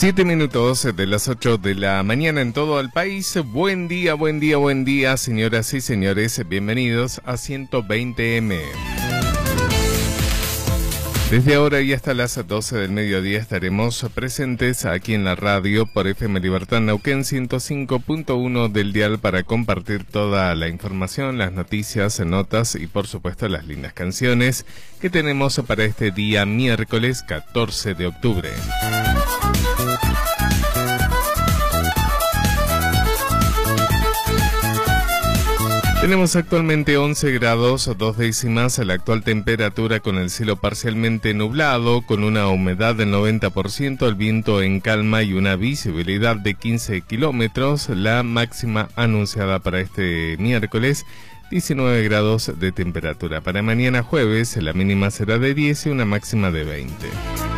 7 minutos de las 8 de la mañana en todo el país. Buen día, buen día, buen día, señoras y señores. Bienvenidos a 120M. Desde ahora y hasta las 12 del mediodía estaremos presentes aquí en la radio por FM Libertad Neuquén 105.1 del dial para compartir toda la información, las noticias, notas y por supuesto las lindas canciones que tenemos para este día miércoles 14 de octubre. Tenemos actualmente 11 grados 2 décimas, la actual temperatura con el cielo parcialmente nublado, con una humedad del 90%, el viento en calma y una visibilidad de 15 kilómetros, la máxima anunciada para este miércoles, 19 grados de temperatura. Para mañana jueves la mínima será de 10 y una máxima de 20.